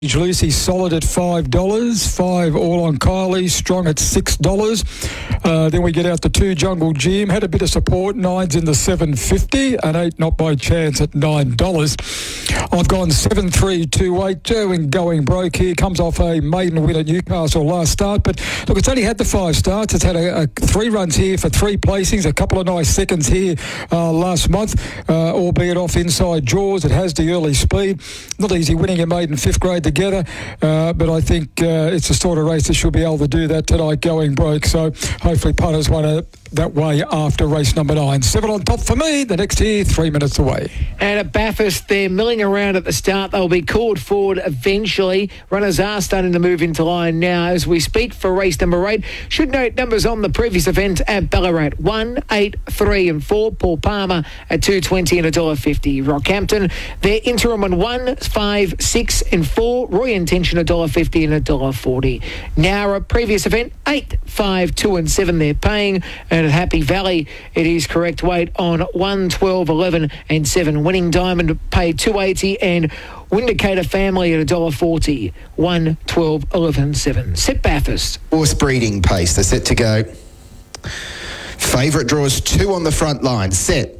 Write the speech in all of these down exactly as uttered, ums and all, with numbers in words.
Lucy solid at five dollars, five all on Kylie, strong at six dollars. Uh, then we get out to two Jungle Gym, had a bit of support, nine's in the seven fifty, and eight Not By Chance at nine dollars. I've gone seven three two eight, Jerwin going broke here, comes off a maiden win at Newcastle last start, but look, it's only had the five starts, it's had a, a three runs here for three placings, a couple of nice seconds here uh, last month, uh, albeit off inside jaws. It has the early speed, not easy winning a maiden fifth grade together, uh, but I think uh, it's the sort of race that should be able to do that tonight going broke. So hopefully punters won it that way after race number nine. Seven on top for me, the next here, three minutes away. And at Bathurst, they're milling around at the start. They'll be called forward eventually. Runners are starting to move into line now as we speak for race number eight. Should note numbers on the previous event at Ballarat. One, eight, three and four. Paul Palmer at two twenty and one dollar fifty. Rockhampton, their interim on one, five, six and four. Roy Intention one dollar fifty and one dollar forty. Now a previous event, eight, five, two and seven they're paying. And at Happy Valley, it is correct weight on one, twelve, eleven and seven. Winning Diamond paid two eighty and Windicator Family at one dollar forty. one, twelve, eleven, seven. Set Bathurst. Horse breeding pace, they're set to go. Favourite draws two on the front line. Set.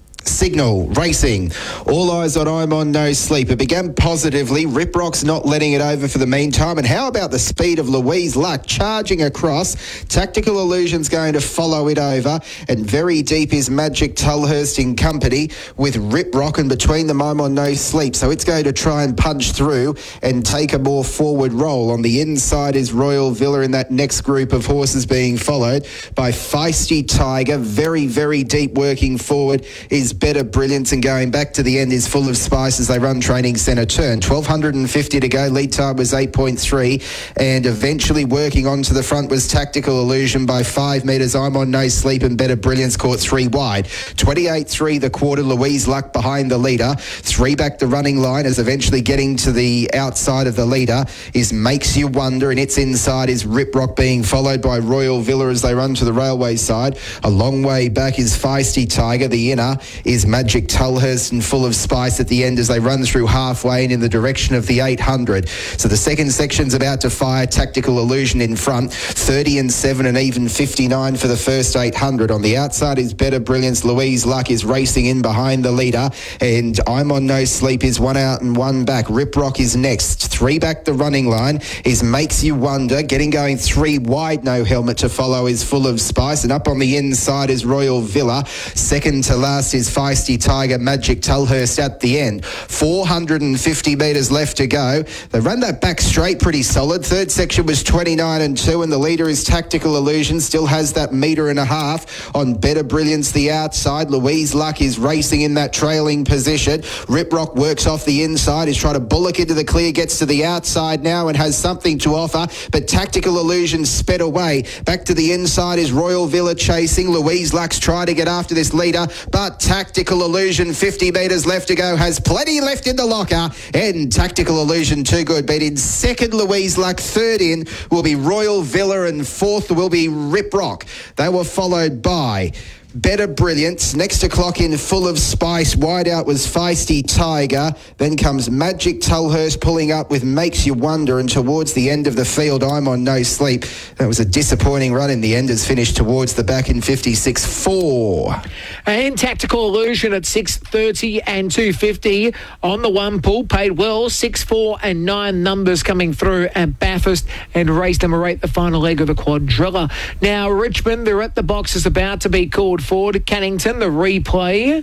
Signal, racing, all eyes on I'm on no sleep. It began positively, Rip Rock's not letting it over for the meantime, and how about the speed of Louise Luck charging across? Tactical Illusion's going to follow it over, and very deep is Magic Tulhurst in company with Rip Rock, and between them I'm on no sleep, so it's going to try and punch through and take a more forward roll. On the inside is Royal Villa in that next group of horses being followed by Feisty Tiger. Very, very deep working forward is Better Brilliance, and going back to the end is Full of Spice as they run training centre turn. twelve fifty to go. Lead time was eight point three, and eventually working on to the front was Tactical Illusion by five metres. I'm on no sleep, and Better Brilliance caught three wide. twenty-eight three the quarter. Louise Luck behind the leader. Three back the running line as eventually getting to the outside of the leader is Makes You Wonder, and its inside is Rip Rock being followed by Royal Villa as they run to the railway side. A long way back is Feisty Tiger. The inner is Magic Tulhurst and Full of Spice at the end as they run through halfway and in the direction of the eight hundred. So the second section's about to fire. Tactical Illusion in front, thirty and seven and even fifty-nine for the first eight hundred. On the outside is Better Brilliance. Louise Luck is racing in behind the leader, and I'm on no sleep is one out and one back. Rip Rock is next. Three back the running line is Makes You Wonder. Getting going three wide, no helmet to follow is Full of Spice, and up on the inside is Royal Villa. Second to last is Feisty Tiger. Magic Tulhurst at the end. four hundred fifty metres left to go. They run that back straight pretty solid. Third section was twenty-nine and two, and the leader is Tactical Illusion. Still has that metre and a half on Better Brilliance the outside. Louise Luck is racing in that trailing position. Rip Rock works off the inside. He's trying to bullock into the clear. Gets to the outside now and has something to offer, but Tactical Illusion sped away. Back to the inside is Royal Villa chasing. Louise Luck's trying to get after this leader, but Tactical Illusion, fifty metres left to go, has plenty left in the locker, and Tactical Illusion too good. But in second, Louise Luck. Third in will be Royal Villa, and fourth will be Rip Rock. They were followed by Better Brilliance. Next to clock in Full of Spice. Wide out was Feisty Tiger. Then comes Magic Tulhurst pulling up with Makes You Wonder, and towards the end of the field, I'm on no sleep. That was a disappointing run in the end, as finished towards the back in fifty-six four. And Tactical Illusion at six thirty and two fifty on the one pool. Paid well. six, four and nine numbers coming through at Bathurst, and race number eight, the final leg of the quadrilla. Now Richmond, they're at the boxes about to be called forward. Cannington, the replay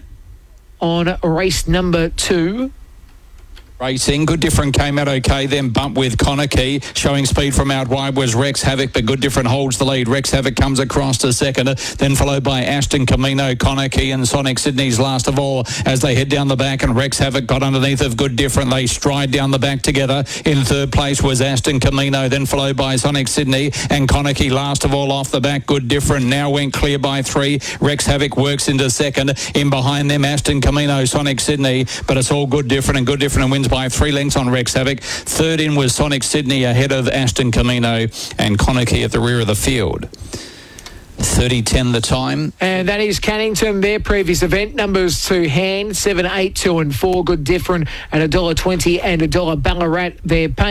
on race number two. Racing, Good Different came out okay, then bump with Koniki. Showing speed from out wide was Rex Havoc, but Good Different holds the lead. Rex Havoc comes across to second, then followed by Ashton Camino, Koniki and Sonic Sydney's last of all as they head down the back, and Rex Havoc got underneath of Good Different. They stride down the back together. In third place was Ashton Camino, then followed by Sonic Sydney and Koniki last of all off the back. Good Different now went clear by three. Rex Havoc works into second. In behind them, Ashton Camino, Sonic Sydney, but it's all Good Different, and Good Different wins by three lengths on Rex Havoc. Third in was Sonic Sydney ahead of Ashton Camino, and Koniki at the rear of the field. thirty ten the time. And that is Cannington, their previous event. Numbers to hand, seven, eight, two and four. Good Different at one dollar twenty and one dollar Ballarat. They're paying